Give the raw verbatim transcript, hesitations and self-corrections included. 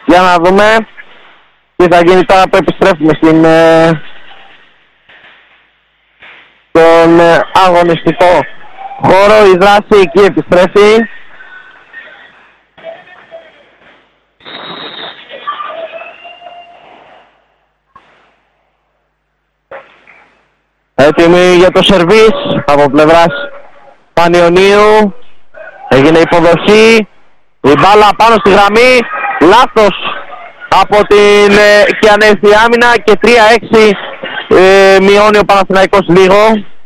Για να δούμε τι θα γίνει τώρα που επιστρέφουμε στην, ε, στον ε, αγωνιστικό χώρο. Η δράση εκεί επιστρέφει. Έτοιμοι για το σερβίς από πλευράς Πανιωνίου. Έγινε υποδοχή. Η μπάλα πάνω στη γραμμή. Λάθος από την ε, Κιανέστη άμυνα και τρία έξι ε, μειώνει ο Παναθηναϊκός λίγο.